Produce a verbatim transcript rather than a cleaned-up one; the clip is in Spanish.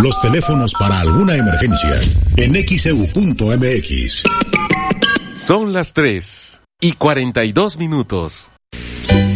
Los teléfonos para alguna emergencia en X E U punto M X. Son las tres y cuarenta y dos minutos.